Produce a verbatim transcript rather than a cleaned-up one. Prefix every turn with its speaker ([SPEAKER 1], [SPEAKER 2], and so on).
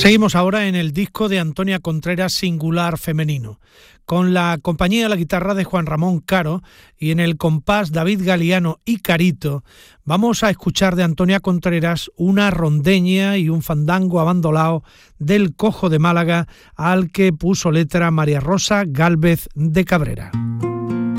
[SPEAKER 1] Seguimos ahora en el disco de Antonia Contreras, Singular Femenino, con la compañía de la guitarra de Juan Ramón Caro y en el compás David Galiano y Carito. Vamos a escuchar de Antonia Contreras una rondeña y un fandango abandolao del Cojo de Málaga al que puso letra María Rosa Gálvez de Cabrera.